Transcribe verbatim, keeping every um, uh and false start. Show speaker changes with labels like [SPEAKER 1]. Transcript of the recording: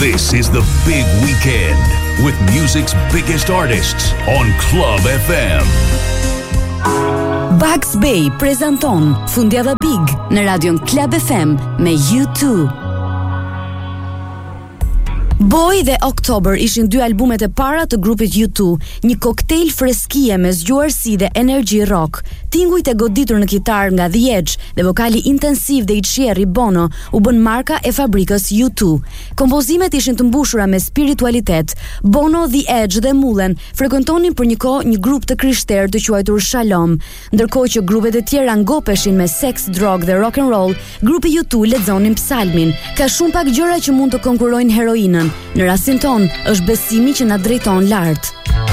[SPEAKER 1] This is the big weekend with music's biggest artists on Club F M.
[SPEAKER 2] Bugs Bay prezanton Fundjava Big në radion Club F M me U two. Boy dhe October ishin dy albumet e para të grupit U two, një koktejl freskie me zgjuarsi dhe energy rock. Tingujt e goditur në kitar nga The Edge dhe vokali intensiv dhe i qerri Bono u bën marka e fabrikës U two. Kompozimet ishin të mbushura me spiritualitet. Bono, The Edge dhe Mullen frekuentonin për një kohë një grup të krishterë të quajtur Shalom, ndërkohë që grupet e tjera ngopeshin me sex, drog dhe rock and roll. Grupi U two lexonin psalmin. Ka shumë pak gjëra që mund të konkurrojnë heroinën. Në rastin ton, është besimi që na drejton lart.